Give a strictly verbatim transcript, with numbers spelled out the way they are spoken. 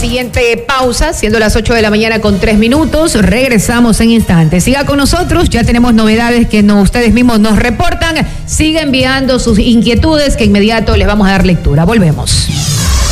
siguiente pausa, siendo las ocho de la mañana con tres minutos. Regresamos en instantes. Siga con nosotros, ya tenemos novedades que no, ustedes mismos nos reportan. Siga enviando sus inquietudes que inmediato les vamos a dar lectura. Volvemos.